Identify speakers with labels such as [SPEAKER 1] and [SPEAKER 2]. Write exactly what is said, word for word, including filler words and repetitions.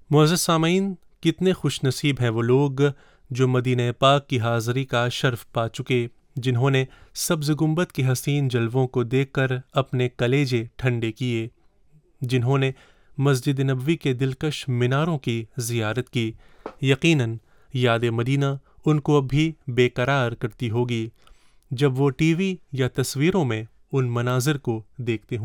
[SPEAKER 1] मुअज़्ज़ज़ सामीन, कितने खुशनसीब हैं वो लोग जो मदीने पाक की हाज़री का शर्फ पा चुके, जिन्होंने सब्ज़ गुंबद के हसीन जलवों को देखकर अपने कलेजे ठंडे किए, जिन्होंने मस्जिद नबवी के दिलकश मीनारों की ज़ियारत की। यकीनन याद मदीना उनको अब भी बेकरार करती होगी जब वो टीवी या तस्वीरों में उन मनाज़िर को देखते हों।